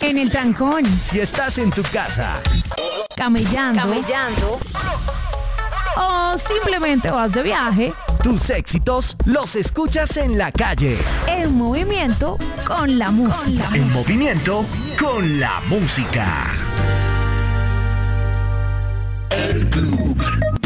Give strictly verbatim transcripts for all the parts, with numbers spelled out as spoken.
En el trancón. Si estás en tu casa. Camellando. Camellando. O simplemente vas de viaje. Tus éxitos los escuchas en la calle. En movimiento con la música. En movimiento con la música. El Club.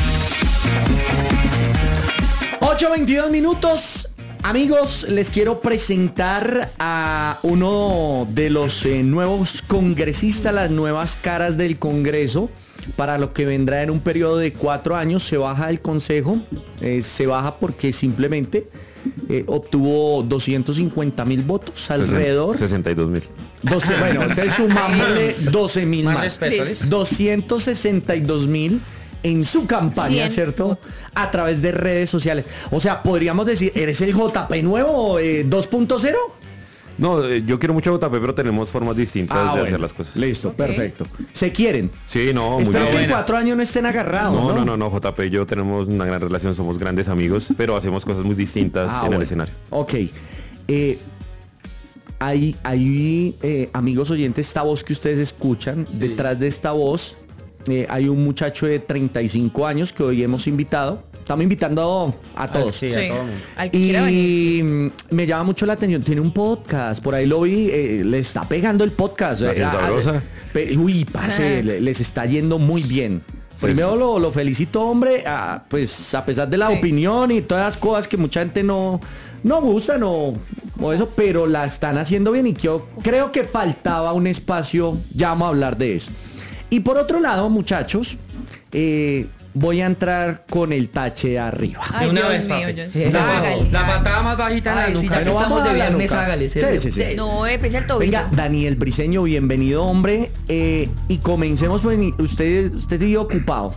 ocho veintidós minutos. Amigos, les quiero presentar a uno de los eh, nuevos congresistas, las nuevas caras del Congreso, para lo que vendrá en un periodo de cuatro años. Se baja del Consejo, eh, se baja porque simplemente eh, obtuvo doscientos cincuenta mil votos alrededor. sesenta y dos mil. doce, bueno, entonces sumámosle doce mil más. más. Respeto, doscientos sesenta y dos mil en su campaña, cien ¿cierto? A través de redes sociales. O sea, podríamos decir, ¿eres el J P nuevo eh, dos punto cero? No, eh, yo quiero mucho J P, pero tenemos formas distintas Ah, de bueno. hacer las cosas. Listo, perfecto. ¿Se quieren? Sí, no, muy Espero que en bien. cuatro años no estén agarrados, No, ¿no? no, no, no, J P y yo tenemos una gran relación, somos grandes amigos, pero hacemos cosas muy distintas Ah, en bueno. el escenario. Ok. Eh, hay hay eh, amigos oyentes, esta voz que ustedes escuchan, sí. Detrás de esta voz eh, hay un muchacho de treinta y cinco años que hoy hemos invitado. Estamos invitando a todos. Sí, Sí. a todo mundo. Al que quiera venir. Y me llama mucho la atención, tiene un podcast, por ahí lo vi, eh, le está pegando el podcast. Gracias, Eh, ah, sabrosa. pe- Uy, parce, le- les está yendo muy bien. Primero lo, lo felicito, hombre, a, pues a pesar de la Sí. opinión y todas las cosas que mucha gente no, no gustan o, o eso, pero la están haciendo bien y yo creo que faltaba un espacio, ya vamos a hablar de eso. Y por otro lado, muchachos, eh, voy a entrar con el tache arriba. Ay, De una Dios vez, mío, papi. yo- Sí, No, eso. hágale. La patada más bajita en Ay, la sí, nuca. ya que Bueno, estamos vamos a de la viernes, nuca. hágale. Sí, sí, sí. No, eh, pese el tobillo. Venga, Daniel Briceño, bienvenido, hombre. Eh, y comencemos, pues, usted, usted vive ocupado.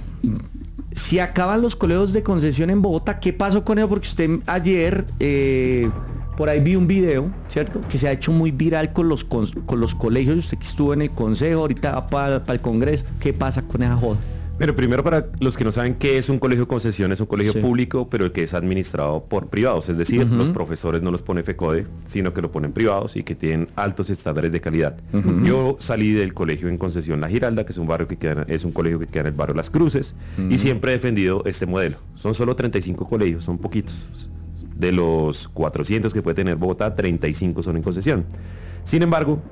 Si acaban los colegios de concesión en Bogotá, ¿qué pasó con eso? Porque usted ayer, eh, por ahí vi un video, ¿cierto? Que se ha hecho muy viral con los, con, con los colegios. Usted que estuvo en el consejo, ahorita va para el Congreso. ¿Qué pasa con esa joda? Pero primero, para los que no saben qué es un colegio de concesión, es un colegio Sí. público, pero que es administrado por privados. Es decir, Uh-huh. los profesores no los pone FECODE, sino que lo ponen privados y que tienen altos estándares de calidad. Uh-huh. Yo salí del colegio en concesión La Giralda, que es un barrio que queda, es un colegio que queda en el barrio Las Cruces, Uh-huh. y siempre he defendido este modelo. Son solo treinta y cinco colegios, son poquitos. De los cuatrocientos que puede tener Bogotá, treinta y cinco son en concesión. Sin embargo,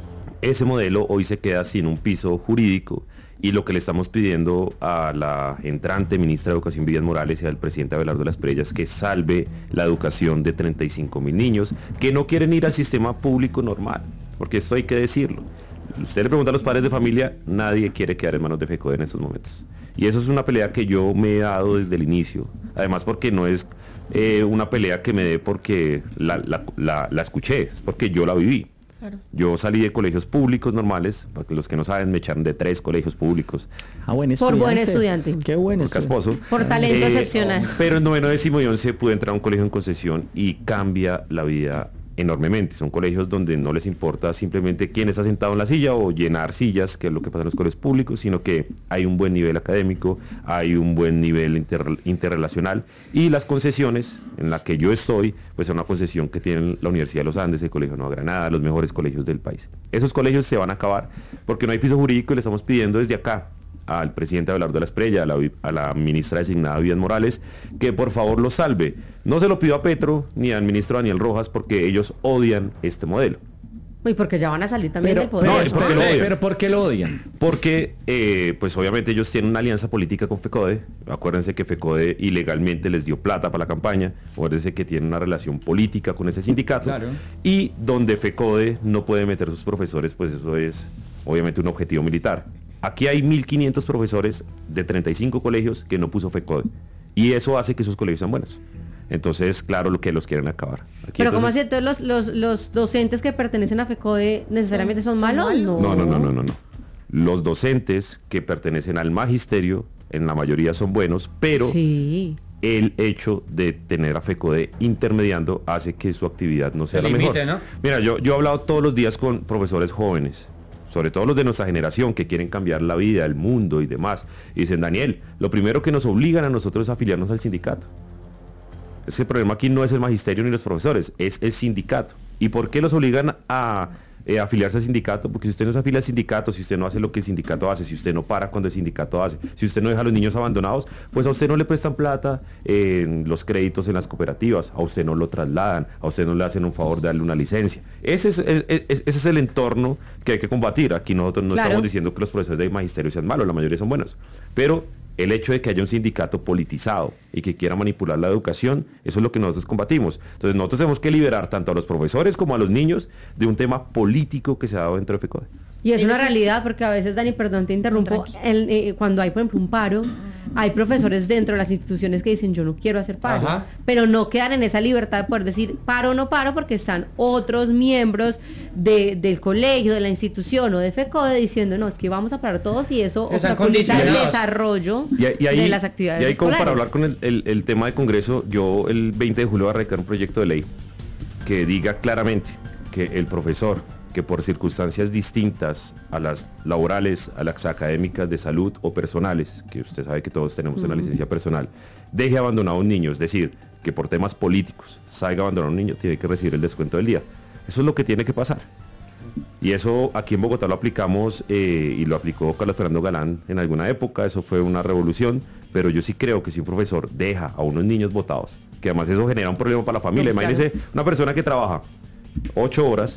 ese modelo hoy se queda sin un piso jurídico, y lo que le estamos pidiendo a la entrante ministra de Educación, Vivian Morales, y al presidente Abelardo Lasprilla es que salve la educación de treinta y cinco mil niños que no quieren ir al sistema público normal, porque esto hay que decirlo. Usted le pregunta a los padres de familia, nadie quiere quedar en manos de FECODE en estos momentos. Y eso es una pelea que yo me he dado desde el inicio, además porque no es eh, una pelea que me dé porque la, la, la, la escuché, es porque yo la viví. Claro. Yo salí de colegios públicos normales, para que los que no saben, me echaron de tres colegios públicos. Ah, buen Por buen estudiante. Qué bueno. Por casposo. Por talento Eh, excepcional. Pero en noveno, décimo y once pude entrar a un colegio en concesión y cambia la vida enormemente. Son colegios donde no les importa simplemente quién está sentado en la silla o llenar sillas, que es lo que pasa en los colegios públicos, sino que hay un buen nivel académico, hay un buen nivel inter- interrelacional, y las concesiones en la que yo estoy, pues es una concesión que tienen la Universidad de los Andes, el Colegio Nueva Granada, los mejores colegios del país. Esos colegios se van a acabar porque no hay piso jurídico, y le estamos pidiendo desde acá al presidente Abelardo Lasprilla, a la, a la ministra designada Vivian Morales, que por favor lo salve. No se lo pido a Petro ni al ministro Daniel Rojas, porque ellos odian este modelo. Uy, porque ya van a salir también Pero, del poder. no, es porque pero, lo odian. pero ¿por qué lo odian? Porque, eh, pues obviamente ellos tienen una alianza política con FECODE. Acuérdense que FECODE ilegalmente les dio plata para la campaña. Acuérdense que tienen una relación política con ese sindicato. Claro. Y donde FECODE no puede meter a sus profesores, pues eso es obviamente un objetivo militar. Aquí hay mil quinientos profesores de treinta y cinco colegios que no puso FECODE. Y eso hace que esus colegios sean buenos. Entonces, claro, lo que los quieren acabar. Aquí, Pero ¿cómo así? entonces, Entonces los, los, los docentes que pertenecen a FECODE necesariamente son, ¿Son malos? malos? No, no, no, no, no, no. Los docentes que pertenecen al magisterio, en la mayoría son buenos, pero Sí. el hecho de tener a FECODE intermediando hace que su actividad no sea Se la limite, mejor. ¿no? Mira, yo, yo he hablado todos los días con profesores jóvenes, sobre todo los de nuestra generación, que quieren cambiar la vida, el mundo y demás. Y dicen, Daniel, lo primero que nos obligan a nosotros es afiliarnos al sindicato. Es que el problema aquí no es el magisterio ni los profesores, es el sindicato. ¿Y por qué los obligan a eh, afiliarse al sindicato, porque si usted no se afilia al sindicato, si usted no hace lo que el sindicato hace, si usted no para cuando el sindicato hace, si usted no deja a los niños abandonados, pues a usted no le prestan plata en los créditos en las cooperativas, a usted no lo trasladan, a usted no le hacen un favor de darle una licencia. Ese es, es- es- ese es el entorno que hay que combatir. Aquí nosotros no Claro. estamos diciendo que los profesores de magisterio sean malos, la mayoría son buenos, pero el hecho de que haya un sindicato politizado y que quiera manipular la educación, eso es lo que nosotros combatimos. Entonces nosotros tenemos que liberar tanto a los profesores como a los niños de un tema político que se ha dado dentro de FECODE. Y es una Ese- realidad porque a veces, Dani, perdón, te interrumpo, Tranqui. el, eh, cuando hay, por ejemplo, un paro, hay profesores dentro de las instituciones que dicen yo no quiero hacer paro, Ajá. pero no quedan en esa libertad de poder decir paro o no paro porque están otros miembros de- del colegio, de la institución o de FECODE diciendo no, es que vamos a parar todos y eso Están obstaculiza el condicionados. desarrollo Y, y ahí, de las actividades y ahí como para escolares. hablar con el, el- el tema de Congreso, yo el veinte de julio voy a radicar un proyecto de ley que diga claramente que el profesor que por circunstancias distintas a las laborales, a las académicas de salud o personales, que usted sabe que todos tenemos una licencia personal, deje abandonado a un niño, es decir, que por temas políticos salga abandonado a un niño, tiene que recibir el descuento del día. Eso es lo que tiene que pasar. Y eso aquí en Bogotá lo aplicamos eh, y lo aplicó Carlos Fernando Galán en alguna época, eso fue una revolución, pero yo sí creo que si un profesor deja a unos niños botados, que además eso genera un problema para la familia, No, pues, imagínese una persona que trabaja ocho horas,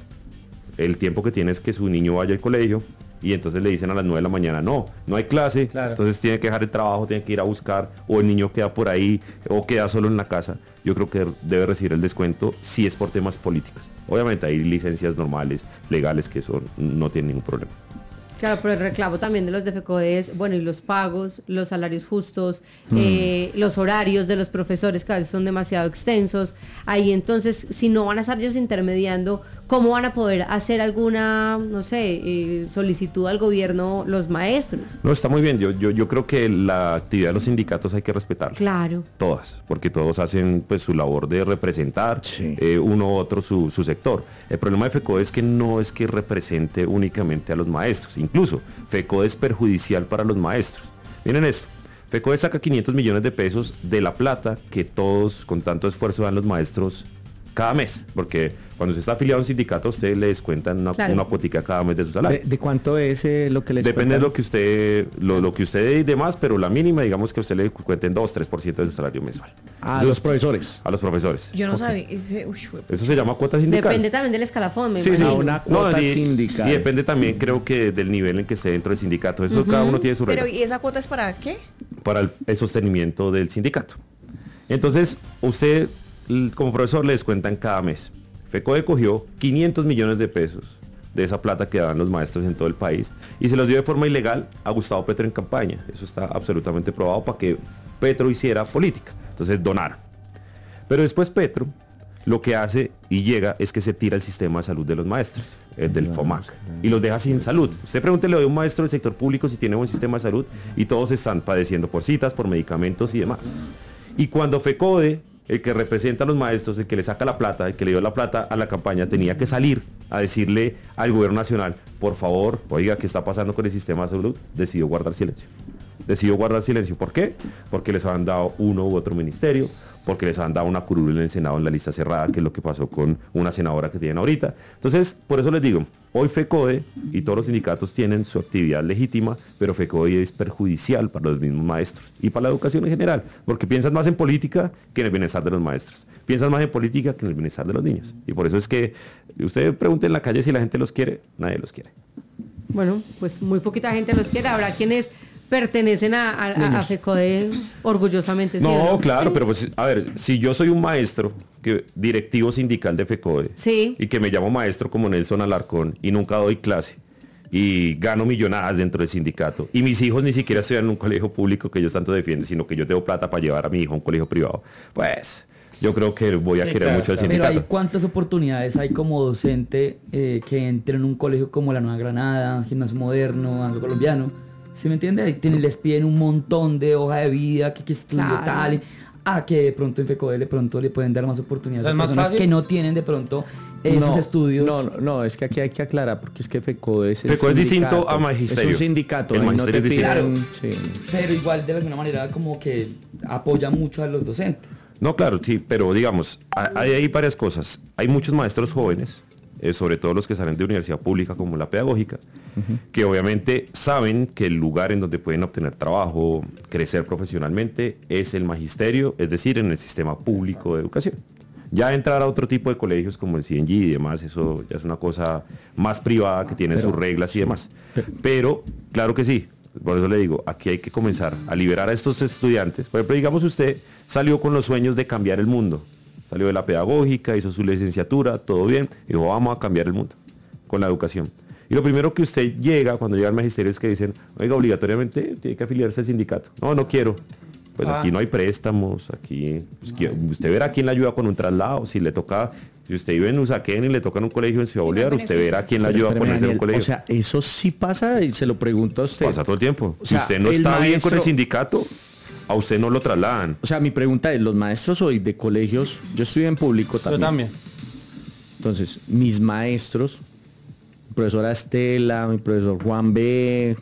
el tiempo que tiene es que su niño vaya al colegio y entonces le dicen a las nueve de la mañana, no, no hay clase, Claro. entonces tiene que dejar el trabajo, tiene que ir a buscar, o el niño queda por ahí, o queda solo en la casa. Yo creo que debe recibir el descuento si es por temas políticos. Obviamente hay licencias normales, legales, que eso no tiene ningún problema. Claro, pero el reclamo también de los de FECODE es, bueno, y los pagos, los salarios justos, eh, los horarios de los profesores que a veces son demasiado extensos. Ahí entonces, si no van a estar ellos intermediando, ¿cómo van a poder hacer alguna, no sé, eh, solicitud al gobierno los maestros? No, está muy bien, yo, yo, yo creo que la actividad de los sindicatos hay que respetarla. Claro. Todas, porque todos hacen pues su labor de representar Sí. eh, uno u otro su, su sector. El problema de FECODE es que no es que represente únicamente a los maestros, incluso FECODE es perjudicial para los maestros. Miren esto, FECODE saca quinientos millones de pesos de la plata que todos con tanto esfuerzo dan los maestros cada mes, porque cuando usted está afiliado a un sindicato, a usted le descuentan una, Claro. una cuotica cada mes de su salario. ¿De, de cuánto es eh, lo que les Depende de cuentan? lo que usted lo, lo que usted dé y demás, pero la mínima, digamos que a usted le cuenten dos tres por ciento de su salario mensual. A Eso los es- profesores. A los profesores. Yo no Ok. sabía. Ese, uy, fue- Eso se llama cuota sindical. Depende también del escalafón, me Sí, sí. imagino. A una cuota y, sindical. y depende también, creo que, del nivel en que esté dentro del sindicato. Eso cada uno tiene su regla Pero, ¿y esa cuota es para qué? para el, el sostenimiento del sindicato. Entonces, usted l- como profesor le descuentan cada mes. FECODE cogió quinientos millones de pesos de esa plata que daban los maestros en todo el país y se los dio de forma ilegal a Gustavo Petro en campaña. Eso está absolutamente probado para que Petro hiciera política. Entonces donaron. Pero después Petro lo que hace y llega es que se tira el sistema de salud de los maestros, el del FOMAC, y los deja sin salud. Usted pregúntele a un maestro del sector público si tiene buen sistema de salud y todos están padeciendo por citas, por medicamentos y demás. Y cuando FECODE, el que representa a los maestros, el que le saca la plata, el que le dio la plata a la campaña, tenía que salir a decirle al gobierno nacional, por favor, oiga, ¿qué está pasando con el sistema de salud? Decidió guardar silencio. Decidió guardar silencio. ¿Por qué? Porque les han dado uno u otro ministerio, porque les han dado una curul en el Senado en la lista cerrada, que es lo que pasó con una senadora que tienen ahorita. Entonces, por eso les digo, hoy FECODE y todos los sindicatos tienen su actividad legítima, pero FECODE es perjudicial para los mismos maestros y para la educación en general, porque piensan más en política que en el bienestar de los maestros. Piensan más en política que en el bienestar de los niños. Y por eso es que usted pregunte en la calle si la gente los quiere, nadie los quiere. Bueno, pues muy poquita gente los quiere. Habrá quienes pertenecen a, a, a- a FECODE orgullosamente. ¿sí o No, no? claro, Sí. pero pues, a ver, si yo soy un maestro, que, directivo sindical de FECODE, Sí. y que me llamo maestro como Nelson Alarcón, y nunca doy clase, y gano millonadas dentro del sindicato, y mis hijos ni siquiera estudian en un colegio público que ellos tanto defienden, sino que yo tengo plata para llevar a mi hijo a un colegio privado, pues yo creo que voy a Sí, querer claro, mucho al claro. Pero hay sindicato. cuántas oportunidades hay como docente eh, que entre en un colegio como la Nueva Granada, Gimnasio Moderno, Anglo Colombiano. ¿Sí me entiende? Ahí tienen- les piden un montón de hoja de vida, que, que estudie Claro. tal. y- a que de pronto en FECODE de pronto le pueden dar más oportunidades O sea, a ¿es más personas fácil? que no tienen de pronto esos No, estudios. No, no, no, es que aquí hay que aclarar porque es que FECODE es el FECODE es distinto sindicato. a magisterio. Es un sindicato. El ahí no magisterio te es distinto. piden- sí. Pero igual de alguna manera como que apoya mucho a los docentes. No, claro, sí, pero digamos, ha- hay ahí varias cosas. Hay muchos maestros jóvenes eh, sobre todo los que salen de universidad pública como la pedagógica, uh-huh. que obviamente saben que el lugar en donde pueden obtener trabajo, crecer profesionalmente, es el magisterio, es decir, en el sistema público de educación. Ya entrar a otro tipo de colegios como el C N G y demás, eso ya es una cosa más privada que tiene pero, sus reglas y demás. Pero, pero, claro que sí, por eso le digo, aquí hay que comenzar a liberar a estos estudiantes. Por ejemplo, digamos usted salió con los sueños de cambiar el mundo. Salió de la pedagógica, hizo su licenciatura, todo bien, y dijo, vamos a cambiar el mundo con la educación. Y lo primero que usted llega, cuando llega al magisterio, es que dicen, oiga, obligatoriamente tiene que afiliarse al sindicato. No, no quiero. Pues ah. aquí no hay préstamos, aquí pues, usted verá quién le ayuda con un traslado, si le toca, si usted vive en Usaquén y le toca en un colegio en Ciudad Bolívar, usted verá quién le ayuda a ponerse en un colegio. O sea, eso sí pasa y se lo pregunto a usted. Pasa todo el tiempo. O si sea, usted no está maestro... bien con el sindicato, a usted no lo trasladan. O sea, mi pregunta es, los maestros hoy de colegios, yo estudié en público también. Yo también. Entonces, mis maestros, mi profesora Estela, mi profesor Juan B.,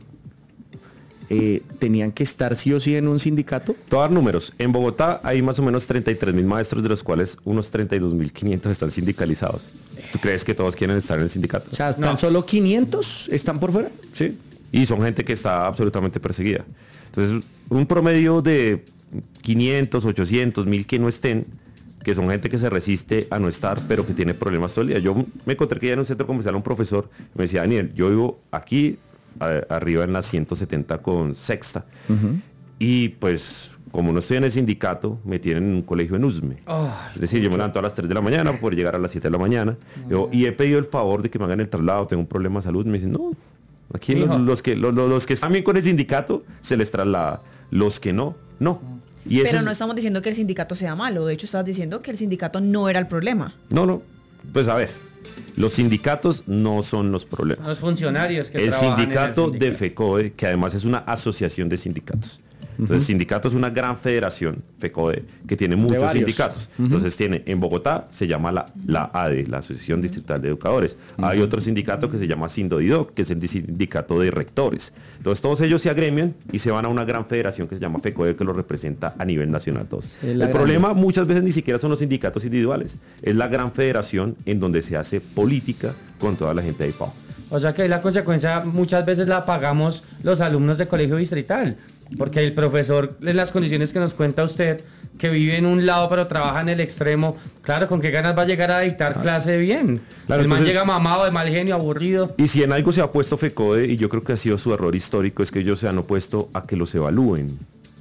Eh, ¿tenían que estar sí o sí en un sindicato? Te voy a dar números. En Bogotá hay más o menos treinta y tres mil maestros, de los cuales unos treinta y dos mil quinientos están sindicalizados. ¿Tú crees que todos quieren estar en el sindicato? O sea, ¿tan no. solo quinientos están por fuera? Sí. Y son gente que está absolutamente perseguida. Entonces, un promedio de quinientos, ochocientos, mil que no estén, que son gente que se resiste a no estar, pero que tiene problemas todo el día. Yo me encontré que ya en un centro comercial un profesor me decía, Daniel, yo vivo aquí, A, arriba en la ciento setenta con Sexta. Uh-huh. Y pues, como no estoy en el sindicato, me tienen en un colegio en Usme. Oh, es decir, yo me levanto a las tres de la mañana para poder llegar a las siete de la mañana. Uh-huh. Yo, y he pedido el favor de que me hagan el traslado, tengo un problema de salud. Me dicen, no, aquí los, los, que, los, los que están bien con el sindicato se les traslada. Los que no, no. Y Pero no es... estamos diciendo que el sindicato sea malo. De hecho, estás diciendo que el sindicato no era el problema. No, no. Pues a ver. Los sindicatos no son los problemas. Los funcionarios que el trabajan sindicato en el sindicato de FECODE, que además es una asociación de sindicatos. Entonces, uh-huh. el sindicato es una gran federación, FECODE, que tiene muchos sindicatos. Uh-huh. Entonces, tiene en Bogotá, se llama la, la A D E, la Asociación Distrital de Educadores. Uh-huh. Hay otro sindicato que se llama SINDODIDOC, que es el sindicato de rectores. Entonces, todos ellos se agremian y se van a una gran federación que se llama FECODE, que los representa a nivel nacional todos. El gran... problema muchas veces ni siquiera son los sindicatos individuales, es la gran federación en donde se hace política con toda la gente de ahí abajo. O sea que la consecuencia muchas veces la pagamos los alumnos de colegio distrital. Porque el profesor, en las condiciones que nos cuenta usted, que vive en un lado pero trabaja en el extremo, claro, ¿con qué ganas va a llegar a dictar ah. clase bien? Claro, el man entonces, llega mamado, de mal genio, aburrido. Y si en algo se ha puesto FECODE, y yo creo que ha sido su error histórico, es que ellos se han opuesto a que los evalúen.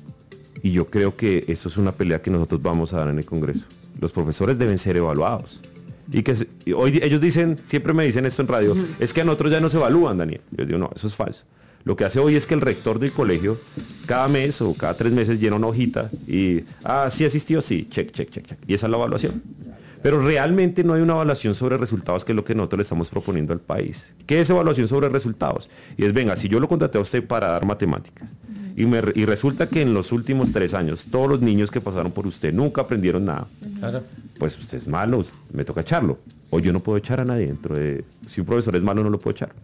Y yo creo que eso es una pelea que nosotros vamos a dar en el Congreso. Los profesores deben ser evaluados. Y que se, y hoy ellos dicen, siempre me dicen esto en radio, uh-huh. es que a nosotros ya no se evalúan, Daniel. Yo digo, no, eso es falso. Lo que hace hoy es que el rector del colegio cada mes o cada tres meses llena una hojita y, ah, sí asistió, sí, check, check, check, check. Y esa es la evaluación. Pero realmente no hay una evaluación sobre resultados, que es lo que nosotros le estamos proponiendo al país. ¿Qué es evaluación sobre resultados? Y es, venga, si yo lo contraté a usted para dar matemáticas y, me, y resulta que en los últimos tres años todos los niños que pasaron por usted nunca aprendieron nada, claro. pues usted es malo, me toca echarlo. O yo no puedo echar a nadie dentro de... Si un profesor es malo, no lo puedo echar.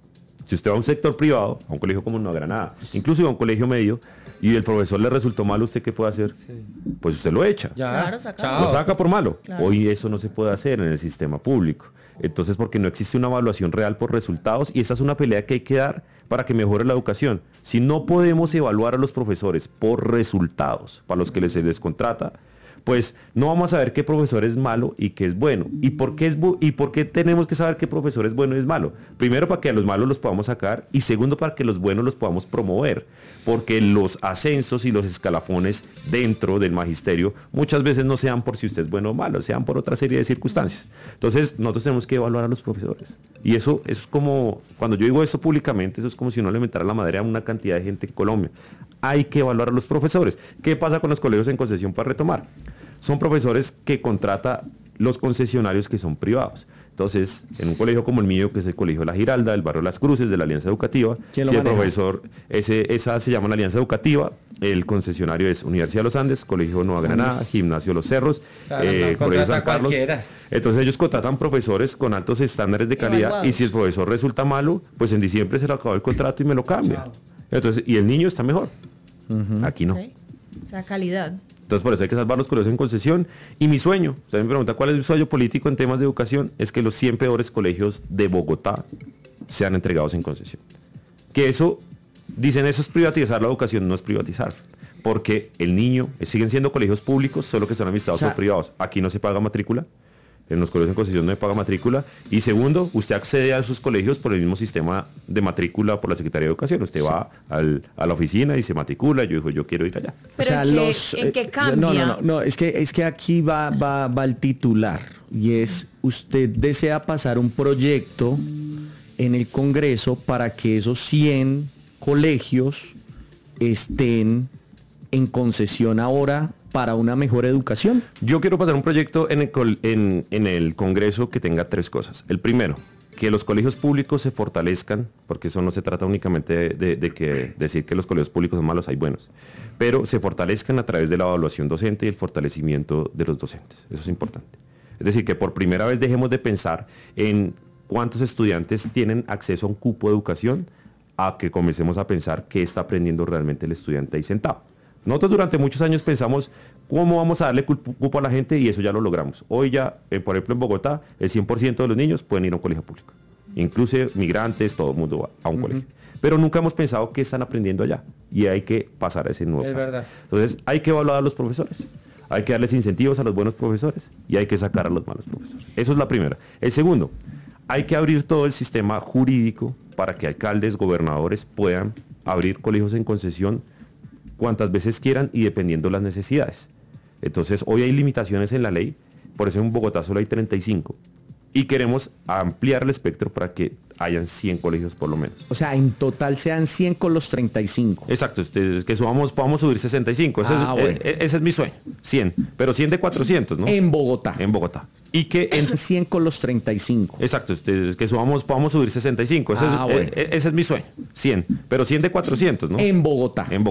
Si usted va a un sector privado, a un colegio como Nueva Granada, incluso a un colegio medio, y el profesor le resultó malo, ¿usted qué puede hacer? Sí. Pues usted lo echa. Ya. Claro, saca. Lo saca por malo. Claro. Hoy eso no se puede hacer en el sistema público. Entonces, porque no existe una evaluación real por resultados, y esa es una pelea que hay que dar para que mejore la educación. Si no podemos evaluar a los profesores por resultados, para los que se les contrata, pues no vamos a saber qué profesor es malo y qué es bueno. ¿Y por qué, es bu- ¿Y por qué tenemos que saber qué profesor es bueno y es malo? Primero, para que a los malos los podamos sacar, y segundo, para que los buenos los podamos promover. Porque los ascensos y los escalafones dentro del magisterio muchas veces no sean por si usted es bueno o malo, sean por otra serie de circunstancias. Entonces, nosotros tenemos que evaluar a los profesores. Y eso, eso es como, cuando yo digo esto públicamente, eso es como si uno le inventara la madera a una cantidad de gente en Colombia. Hay que evaluar a los profesores. ¿Qué pasa con los colegios en concesión para retomar? Son profesores que contrata los concesionarios que son privados. Entonces, en un colegio como el mío, que es el Colegio La Giralda, del barrio Las Cruces, de la Alianza Educativa, si el maneja? profesor, ese, esa se llama la Alianza Educativa, el concesionario es Universidad de los Andes, Colegio Nueva Granada, Andes. Gimnasio Los Cerros, claro, eh, no, Colegio San Carlos. Cualquiera. Entonces ellos contratan profesores con altos estándares de calidad, Evaluados. Y si el profesor resulta malo, pues en diciembre se le acabó el contrato y me lo cambia. Entonces, y el niño está mejor. Uh-huh. Aquí no. ¿Sí? O sea, calidad. Entonces por eso hay que salvar los colegios en concesión. Y mi sueño, usted me pregunta cuál es mi sueño político en temas de educación, es que los cien peores colegios de Bogotá sean entregados en concesión. Que eso, dicen eso es privatizar la educación, no es privatizar. Porque el niño, siguen siendo colegios públicos, solo que son administrados O sea, por privados. Aquí no se paga matrícula. En los colegios en concesión no se paga matrícula. Y segundo, usted accede a esos colegios por el mismo sistema de matrícula por la Secretaría de Educación. Usted sí. va al, a la oficina y se matricula. Yo digo, yo quiero ir allá. Pero ¿en qué- en qué eh, cambia? No, no, no, no, es que es que aquí va, va, va el titular y es usted desea pasar un proyecto en el Congreso para que esos cien colegios estén en concesión ahora para una mejor educación. Yo quiero pasar un proyecto en el, col- en, en el Congreso que tenga tres cosas. El primero, que los colegios públicos se fortalezcan, porque eso no se trata únicamente de, de, de que decir que los colegios públicos son malos, hay buenos, pero se fortalezcan a través de la evaluación docente y el fortalecimiento de los docentes. Eso es importante. Es decir, que por primera vez dejemos de pensar en cuántos estudiantes tienen acceso a un cupo de educación, a que comencemos a pensar qué está aprendiendo realmente el estudiante ahí sentado. Nosotros durante muchos años pensamos cómo vamos a darle cupo a la gente y eso ya lo logramos. Hoy ya, eh, por ejemplo en Bogotá, el cien por ciento de los niños pueden ir a un colegio público. Incluso migrantes, todo el mundo va a un uh-huh. colegio. Pero nunca hemos pensado qué están aprendiendo allá y hay que pasar a ese nuevo Es paso. verdad. Entonces hay que evaluar a los profesores, hay que darles incentivos a los buenos profesores y hay que sacar a los malos profesores. Eso es la primera. El segundo, hay que abrir todo el sistema jurídico para que alcaldes, gobernadores puedan abrir colegios en concesión cuantas veces quieran y dependiendo las necesidades. Entonces, hoy hay limitaciones en la ley, por eso en Bogotá solo hay treinta y cinco. Y queremos ampliar el espectro para que hayan cien colegios por lo menos. O sea, en total sean cien con los treinta y cinco. Exacto, ustedes que subamos, podamos subir sesenta y cinco. Ese, Ah, es, bueno. e- ese es mi sueño, cien. Pero cien de cuatrocientos, ¿no? En Bogotá. En Bogotá. Y que en... cien con los treinta y cinco. Exacto, ustedes que subamos, podamos subir sesenta y cinco. Ese, Ah, es, bueno. e- e- ese es mi sueño, cien. Pero cien de cuatrocientos, ¿no? En Bogotá. En